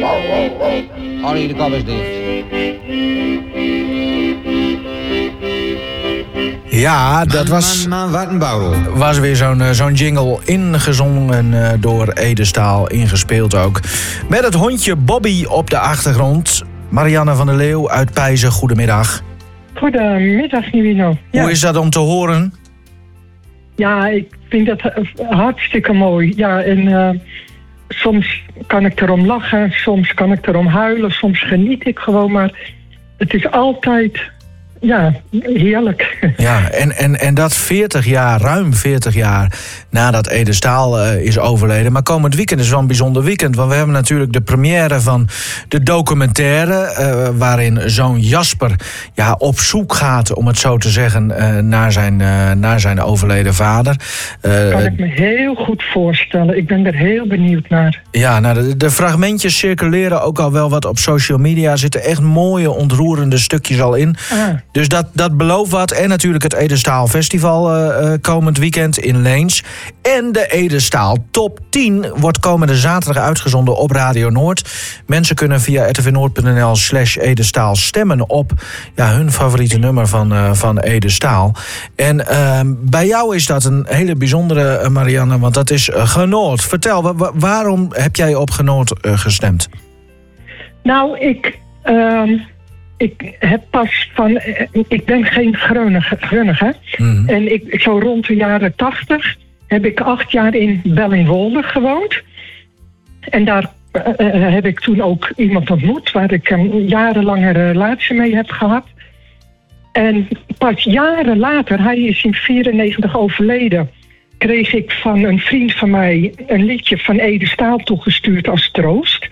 Ollie, de kop is dicht. Ja, dat was weer zo'n jingle ingezongen door Ede Staal, ingespeeld ook. Met het hondje Bobby op de achtergrond. Marianne van der Leeuw uit Pijzen, goedemiddag. Goedemiddag, Nivino. Ja. Hoe is dat om te horen? Ja, ik vind dat hartstikke mooi. Ja, en soms kan ik erom lachen, soms kan ik erom huilen, soms geniet ik gewoon. Maar het is altijd, ja, heerlijk. Ja, en dat 40 jaar, ruim 40 jaar nadat Ede Staal is overleden. Maar komend weekend is wel een bijzonder weekend. Want we hebben natuurlijk de première van de documentaire waarin zoon Jasper op zoek gaat, om het zo te zeggen, naar zijn overleden vader. Kan ik me heel goed voorstellen. Ik ben er heel benieuwd naar. Ja, nou, de fragmentjes circuleren ook al wel wat op social media. Er zitten echt mooie, ontroerende stukjes al in. Dus dat belooft wat. En natuurlijk het Ede Staal Festival komend weekend in Leens. En de Ede Staal Top 10 wordt komende zaterdag uitgezonden op Radio Noord. Mensen kunnen via rtvnoord.nl/Ede Staal stemmen op hun favoriete nummer van Ede Staal. En bij jou is dat een hele bijzondere, Marianne, want dat is Genoot. Vertel, waarom heb jij op Genoot gestemd? Nou, ik heb pas van... Ik ben geen Grunniger. Mm-hmm. En zo rond de jaren 80 heb ik 8 jaar in Bellingwolde gewoond. En daar heb ik toen ook iemand ontmoet waar ik een jarenlange relatie mee heb gehad. En pas jaren later, hij is in 1994 overleden, kreeg ik van een vriend van mij een liedje van Ede Staal toegestuurd als troost.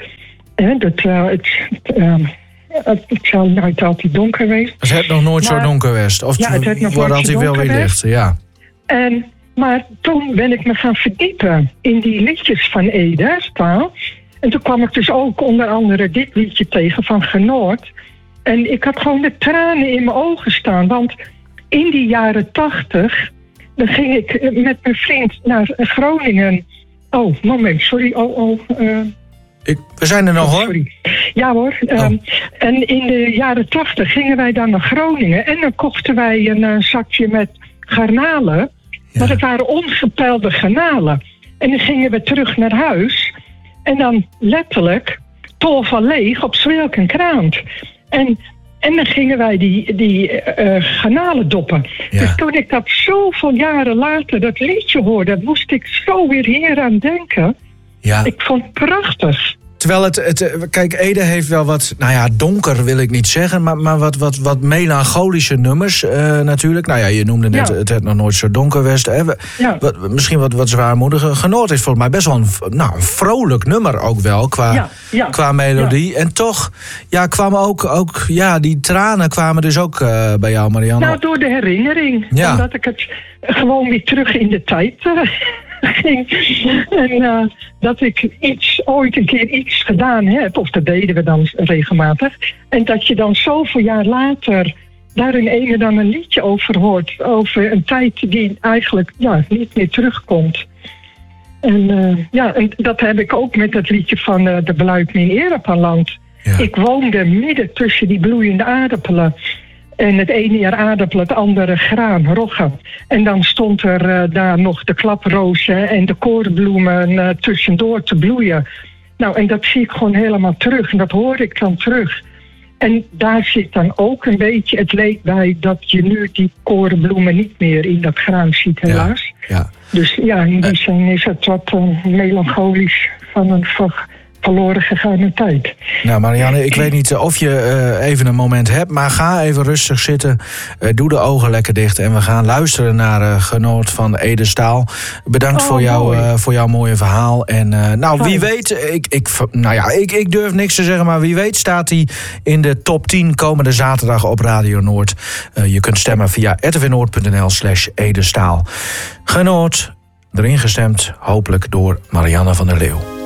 Het zal nooit altijd donker wezen. Het heeft nog nooit zo donker geweest. Of het heeft nog nooit zo donker geweest. Ja. Maar toen ben ik me gaan verdiepen in die liedjes van Ede Staal. En toen kwam ik dus ook onder andere dit liedje tegen van Genoord. En ik had gewoon de tranen in mijn ogen staan. Want in die jaren 80, dan ging ik met mijn vriend naar Groningen. Oh, moment, sorry. We zijn er nog, hoor. Sorry. Ja hoor. En in de jaren 80 gingen wij dan naar Groningen. En dan kochten wij een zakje met garnalen. Ja. Maar het waren ongepelde garnalen. En dan gingen we terug naar huis. En dan letterlijk tol van leeg op zwelk en kraant. En dan gingen wij die garnalen doppen. Ja. Dus toen ik dat zoveel jaren later, dat liedje hoorde, moest ik zo weer hier aan denken. Ja. Ik vond het prachtig. Terwijl kijk, Ede heeft wel wat, donker wil ik niet zeggen, maar wat melancholische nummers natuurlijk. Nou ja, je noemde net het heeft nog nooit zo donker geweest. Misschien wat zwaarmoediger. Genoot is volgens mij best wel een vrolijk nummer ook wel, qua melodie. Ja. En toch, kwam ook die tranen kwamen dus ook bij jou, Marianne. Nou, door de herinnering. Ja. Omdat ik het gewoon weer terug in de tijd ging. En dat ik ooit een keer iets gedaan heb, of dat deden we dan regelmatig. En dat je dan zoveel jaar later daar in ene dan een liedje over hoort. Over een tijd die eigenlijk niet meer terugkomt. En dat heb ik ook met het liedje van de Beluid min Erepaland. Ja. Ik woonde midden tussen die bloeiende aardappelen. En het ene jaar aardappelen, het andere graan, rogge. En dan stond er daar nog de klaprozen en de korenbloemen tussendoor te bloeien. Nou, en dat zie ik gewoon helemaal terug. En dat hoor ik dan terug. En daar zit dan ook een beetje het leed bij dat je nu die korenbloemen niet meer in dat graan ziet, helaas. Ja. Dus in die zin is het wat melancholisch van een verloren gegaane tijd. Nou, Marianne, ik weet niet of je even een moment hebt, maar ga even rustig zitten. Doe de ogen lekker dicht en we gaan luisteren naar Genoot van Ede Staal. Bedankt voor jouw mooie verhaal. En wie weet, ik durf niks te zeggen, maar wie weet staat hij in de top 10 komende zaterdag op Radio Noord. Je kunt stemmen via rtvnoord.nl/Ede Staal. Genoot, erin gestemd, hopelijk door Marianne van der Leeuw.